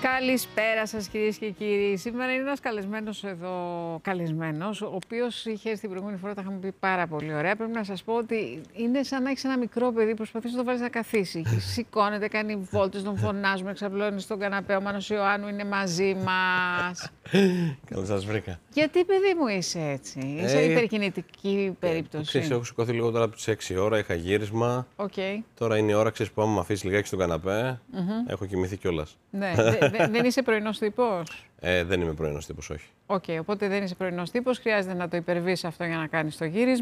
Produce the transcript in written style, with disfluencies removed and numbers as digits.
Καλησπέρα σας κυρίες και κύριοι. Σήμερα είναι ένας καλεσμένος εδώ, ο οποίος είχε έρθει την προηγούμενη φορά, τα είχαμε πει πάρα πολύ ωραία. Πρέπει να σας πω ότι είναι σαν να έχεις ένα μικρό παιδί, προσπαθείς να το βάλεις να καθίσει. Σηκώνεται, κάνει βόλτες, τον φωνάζουμε, εξαπλώνει στον καναπέ. Ο Μάνος Ιωάννου είναι μαζί μας. Καλώς σας βρήκα. Γιατί, παιδί μου, είσαι έτσι? Είσαι υπερκινητική περίπτωση? Ξέρεις, έχω σηκωθεί λίγο τώρα από τις 6 ώρα, είχα γύρισμα. Okay. Τώρα είναι η ώρα, ξέρεις, που άμα με αφήσεις λιγάκι στον καναπέ, έχω κοιμηθεί κιόλας. Ναι. Δεν είσαι πρωινός τύπος? Δεν είμαι πρωινός τύπος, όχι. Οκ, οπότε δεν είσαι πρωινός τύπος, χρειάζεται να το υπερβείς αυτό για να κάνεις το γύρισμα.